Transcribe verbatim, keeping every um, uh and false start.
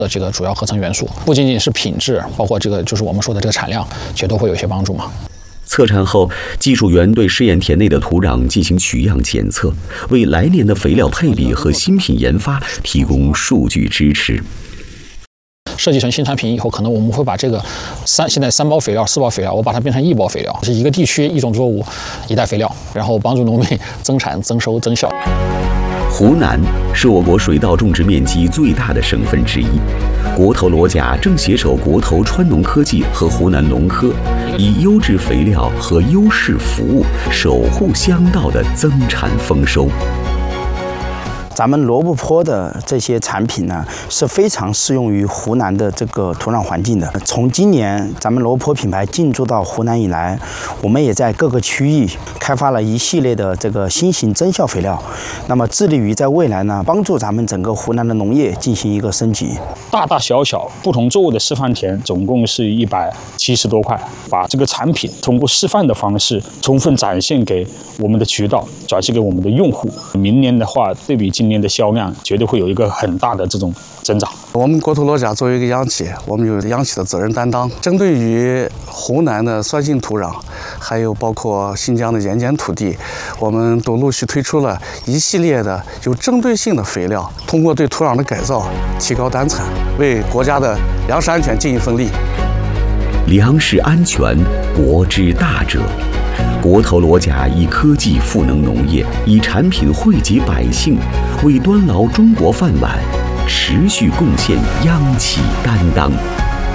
的这个主要合成元素，不仅仅是品质，包括这个就是我们说的这个产量，其实都会有一些帮助嘛。 测产后，技术员对试验田内的土壤进行取样检测，为来年的肥料配比和新品研发提供数据支持。 设计成新产品以后，可能我们会把这个三现在三包肥料、四包肥料，我把它变成一包肥料，是一个地区一种作物一袋肥料，然后帮助农民增产、增收、增效。 湖南是我国水稻种植面积最大的省份之一，国投罗甲正携手国投川农科技和湖南农科，以优质肥料和优势服务守护乡稻的增产丰收。 咱们罗布泊的这些产品呢，是非常适用于湖南的这个土壤环境的。从今年咱们罗布泊品牌进驻到湖南以来，我们也在各个区域开发了一系列的这个新型增效肥料，那么致力于在未来呢，帮助咱们整个湖南的农业进行一个升级。 大大小小不同作物的示范田总共是一百七十多块，把这个产品通过示范的方式充分展现给我们的渠道，展示给我们的用户。明年的话，对比今年的销量，绝对会有一个很大的这种增长。 我们国投罗甲作为一个央企，我们有央企的责任担当，针对于湖南的酸性土壤，还有包括新疆的盐碱土地，我们都陆续推出了一系列的有针对性的肥料，通过对土壤的改造，提高单产，为国家的粮食安全尽一份力。 粮食安全，国之大者。国投罗甲以科技赋能农业，以产品惠及百姓，为端牢中国饭碗，持续贡献央企担当。